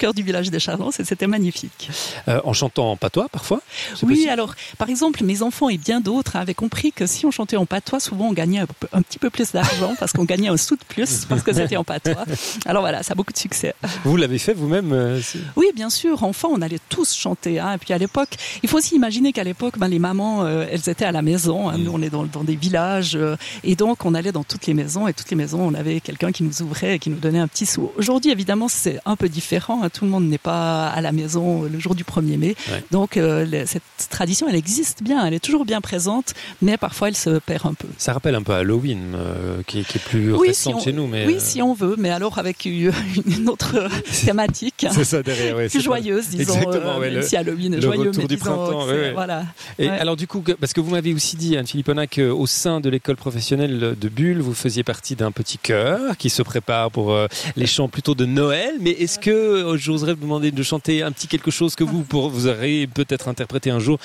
cœur du village des Charlances et c'était magnifique. En chantant en patois parfois? Oui, alors par exemple mes enfants et bien d'autres avaient compris que si on chantait en patois, souvent on gagnait un petit peu plus d'argent parce qu'on gagnait un sou de plus parce que c'était en patois. Alors voilà, ça a beaucoup de succès. Vous l'avez fait vous-même? Oui, bien sûr. Enfant, on allait tous chanter. Et puis à l'époque, il faut aussi imaginer qu'à l'époque, les mamans, elles étaient à la maison. Nous, on est dans des villages. Et donc, on allait dans toutes les maisons. Et toutes les maisons, on avait quelqu'un qui nous ouvrait et qui nous donnait un petit sou. Aujourd'hui, évidemment, c'est un peu différent. Tout le monde n'est pas à la maison le jour du 1er mai. Ouais. Donc, cette tradition, elle existe bien. Elle est toujours bien présente. Mais parfois, elle se perd un peu. Ça rappelle un peu Halloween, qui est plus récente chez nous. Mais oui, si on veut. Mais alors, avec une autre thématique. C'est ça derrière, ouais, plus joyeuse, disons. Exactement, même si Halloween est joyeux, mais du disons printemps, ouais. Voilà. Et alors du coup, parce que vous m'avez aussi dit, Anne-Philippe Onat, qu'au sein de l'école professionnelle de Bulle, vous faisiez partie d'un petit chœur qui se prépare pour les chants plutôt de Noël. Mais est-ce que j'oserais vous demander de chanter un petit quelque chose que vous aurez peut-être interprété un jour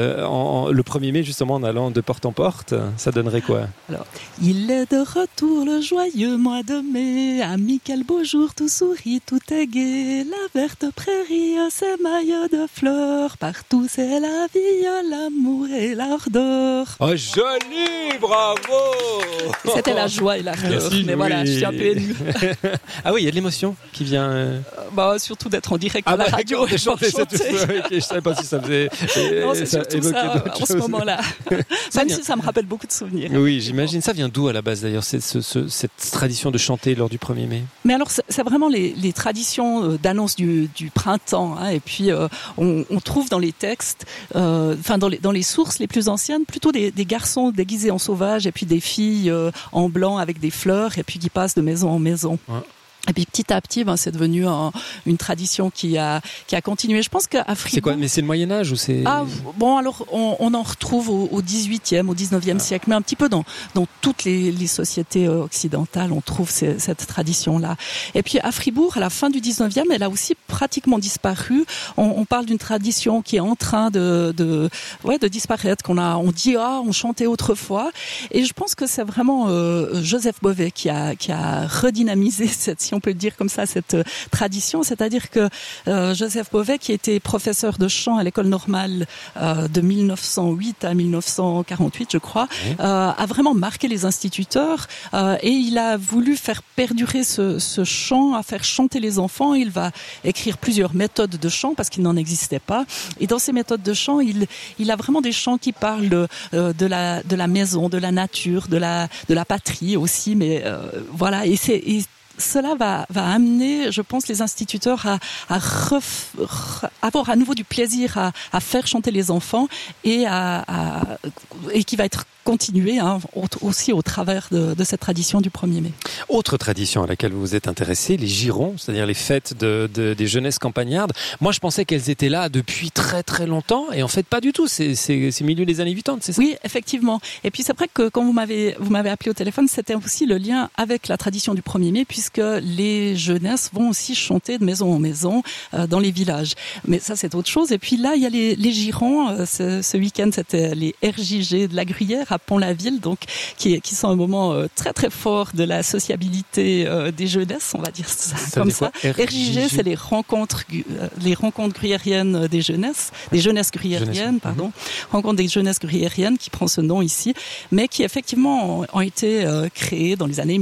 le 1er mai, justement, en allant de porte en porte? Ça donnerait quoi? Alors, il est de retour le joyeux mois de mai, ami quel beau jour, tout sourit, tout est gai, la verte prairie, ses maillots de fleurs, partout c'est la vie, l'amour et l'ardeur. Oh, joli, bravo! C'était la joie et l'ardeur, mais voilà, je suis un peu émue. Ah oui, il y a de l'émotion qui vient... surtout d'être en direct à la radio et chanter. Je ne savais pas si ça faisait... Non, c'est surtout ça, en ce moment-là. Même si ça me rappelle beaucoup de souvenirs. Oui, j'imagine. Ça vient d'où à la base d'ailleurs, cette tradition de chanter lors du 1er mai? Mais alors, c'est vraiment les traditions d'annonce du printemps. Et puis, on trouve dans les textes, dans les sources les plus anciennes, plutôt des garçons déguisés en sauvages et puis des filles en blanc avec des fleurs et puis qui passent de maison en maison. Ouais. Et puis petit à petit, c'est devenu une tradition qui a continué. Je pense qu'à Fribourg... C'est quoi? Mais c'est le Moyen-Âge ou c'est... Alors on en retrouve au 18e, au 19e siècle, mais un petit peu dans toutes les sociétés occidentales, on trouve cette tradition-là. Et puis à Fribourg, à la fin du 19e, elle a aussi pratiquement disparu. On parle d'une tradition qui est en train de disparaître, on dit on chantait autrefois. Et je pense que c'est vraiment Joseph Beauvais qui a redynamisé si on peut le dire comme ça, cette tradition, c'est-à-dire que Joseph Beauvais, qui était professeur de chant à l'école normale de 1908 à 1948, je crois, a vraiment marqué les instituteurs et il a voulu faire perdurer ce chant, à faire chanter les enfants. Il va écrire plusieurs méthodes de chant parce qu'il n'en existait pas. Et dans ces méthodes de chant, il a vraiment des chants qui parlent de la maison, de la nature, de la patrie aussi, mais voilà. Et cela va amener, je pense, les instituteurs à avoir à nouveau du plaisir à faire chanter les enfants et qui va être continué aussi au travers de cette tradition du 1er mai. Autre tradition à laquelle vous vous êtes intéressé, les girons, c'est-à-dire les fêtes des jeunesses campagnardes. Moi, je pensais qu'elles étaient là depuis très très longtemps et en fait pas du tout. C'est milieu des années 80, c'est ça? Oui, effectivement. Et puis c'est vrai que quand vous m'avez appelé au téléphone, c'était aussi le lien avec la tradition du 1er mai puisque les jeunesses vont aussi chanter de maison en maison dans les villages. Mais ça, c'est autre chose. Et puis là, il y a les girons. Ce week-end, c'était les RJG de la Gruyère à Pont-la-Ville, donc qui sont un moment très très fort de la sociabilité des jeunesses, on va dire ça comme ça. RJG, c'est les rencontres gruyériennes des jeunesses gruyériennes, pardon. Rencontre des jeunesses gruyériennes qui prend ce nom ici, mais qui effectivement ont été créées dans les années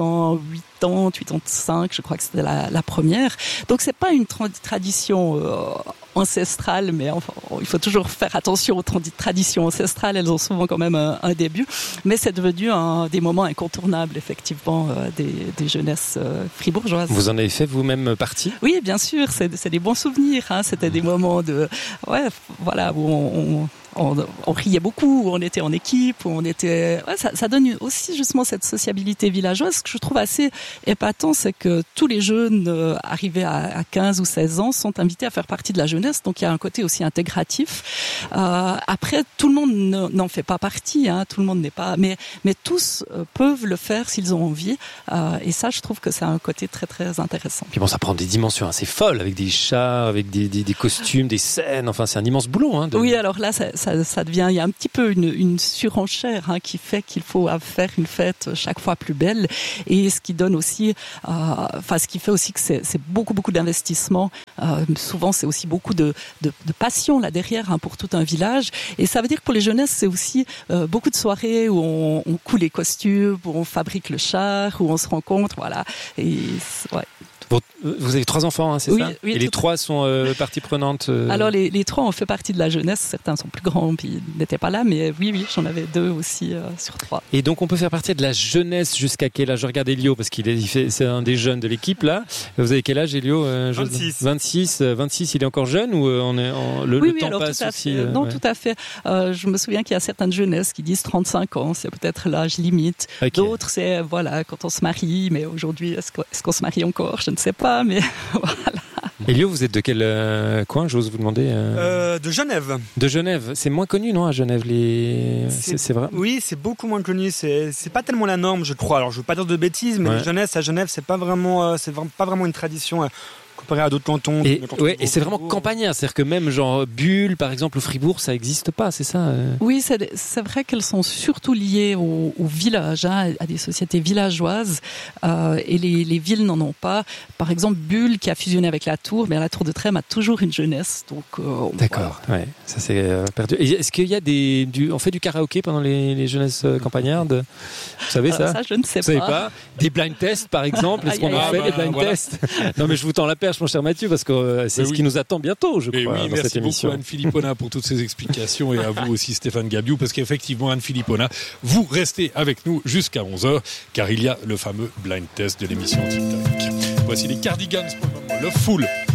1985, je crois que c'était la première. Donc c'est pas une tradition ancestrale, mais enfin, il faut toujours faire attention aux traditions ancestrales, elles ont souvent quand même un début, mais c'est devenu des moments incontournables effectivement des jeunesses fribourgeoises. Vous en avez fait vous-même partie? Oui, bien sûr, c'est des bons souvenirs, c'était des moments où on riait beaucoup, où on était en équipe, où on était... ça donne aussi justement cette sociabilité villageoise. Ce que je trouve assez épatant, c'est que tous les jeunes arrivés à 15 ou 16 ans sont invités à faire partie de la jeunesse, donc il y a un côté aussi intégratif. Après, tout le monde n'en fait pas partie, tout le monde n'est pas... Mais tous peuvent le faire s'ils ont envie, et ça, je trouve que c'est un côté très très intéressant. Puis ça prend des dimensions assez folles, avec des chars, avec des costumes, des scènes, enfin c'est un immense boulot. Oui, alors là, ça ça devient, il y a un petit peu une surenchère qui fait qu'il faut faire une fête chaque fois plus belle, et ce qui donne aussi, ce qui fait aussi que c'est beaucoup d'investissement. Souvent, c'est aussi beaucoup de passion là derrière pour tout un village, et ça veut dire que pour les jeunesses, c'est aussi beaucoup de soirées où on coud les costumes, où on fabrique le char, où on se rencontre, voilà. Et ouais. Vous avez 3 enfants, c'est ça? Oui, et les 3 sont partie prenante Alors les 3 ont fait partie de la jeunesse, certains sont plus grands puis n'étaient pas là, mais oui, j'en avais 2 aussi sur 3. Et donc on peut faire partie de la jeunesse jusqu'à quel âge? Je regarde Elio parce c'est un des jeunes de l'équipe là. Vous avez quel âge, Elio? 26, il est encore jeune ou le temps passe aussi? Non, tout à fait. Je me souviens qu'il y a certaines jeunesses qui disent 35 ans, c'est peut-être l'âge limite. Okay. D'autres, c'est quand on se marie, mais aujourd'hui, est-ce qu'on se marie encore? Je ne sais pas, mais voilà. Elio, vous êtes de quel coin, j'ose vous demander? De Genève. De Genève. C'est moins connu, non, à Genève, c'est vrai? Oui, c'est beaucoup moins connu. C'est pas tellement la norme, je crois. Alors, je veux pas dire de bêtises, mais jeunesse à Genève, c'est pas vraiment une tradition. Comparé à d'autres cantons. Et c'est vraiment campagnard, c'est-à-dire que même genre Bulle, par exemple, ou Fribourg, ça n'existe pas, c'est ça? Oui, c'est vrai qu'elles sont surtout liées au village, à des sociétés villageoises, et les villes n'en ont pas. Par exemple, Bulle, qui a fusionné avec la Tour, mais la Tour de Trême a toujours une jeunesse. Donc, d'accord, voilà. Ouais, ça s'est perdu. Et est-ce qu'il y a on fait du karaoké pendant les jeunesses campagnardes? Vous savez ça? Ça, je ne sais pas. Vous savez pas? Des blind tests, par exemple? Est-ce qu'on a fait des blind tests? Non, mais je vous tends la perche, mon cher Mathieu, parce que c'est ce qui nous attend bientôt, je crois, dans cette émission. Merci beaucoup, Anne Philippona, pour toutes ces explications, et à vous aussi, Stéphane Gabiou, parce qu'effectivement, Anne Philippona, vous restez avec nous jusqu'à 11h, car il y a le fameux blind test de l'émission TikTok. Voici les Cardigans pour le moment, Loveful.